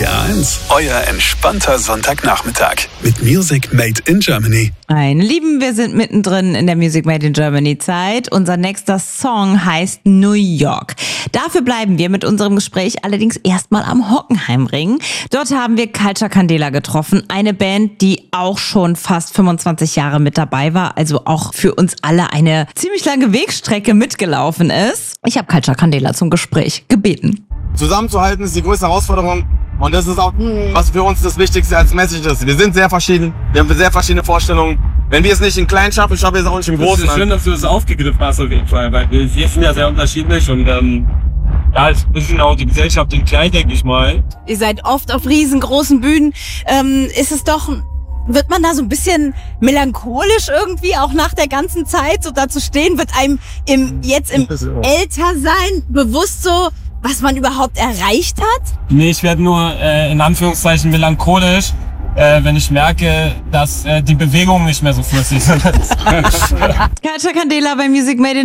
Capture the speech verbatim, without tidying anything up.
R eins, euer entspannter Sonntagnachmittag mit Music Made in Germany. Meine Lieben, wir sind mittendrin in der Music Made in Germany Zeit. Unser nächster Song heißt New York. Dafür bleiben wir mit unserem Gespräch allerdings erstmal am Hockenheimring. Dort haben wir Culture Candela getroffen, eine Band, die auch schon fast fünfundzwanzig Jahre mit dabei war, also auch für uns alle eine ziemlich lange Wegstrecke mitgelaufen ist. Ich habe Culture Candela zum Gespräch gebeten. Zusammenzuhalten ist die größte Herausforderung und das ist auch, was für uns das Wichtigste als Message ist. Wir sind sehr verschieden, wir haben sehr verschiedene Vorstellungen. Wenn wir es nicht in klein schaffen, schaffen wir es auch nicht im Großen. Es ist schön, dass du das aufgegriffen hast auf jeden Fall, weil wir sind ja sehr unterschiedlich und ähm, ja, es ist auch die Gesellschaft in klein, denke ich mal. Ihr seid oft auf riesengroßen Bühnen, ähm, ist es doch... Wird man da so ein bisschen melancholisch irgendwie, auch nach der ganzen Zeit so da zu stehen? Wird einem im, jetzt im Ältersein bewusst so, was man überhaupt erreicht hat? Nee, ich werde nur äh, in Anführungszeichen melancholisch, äh, wenn ich merke, dass äh, die Bewegungen nicht mehr so flüssig sind. Culture Candela bei Music Made in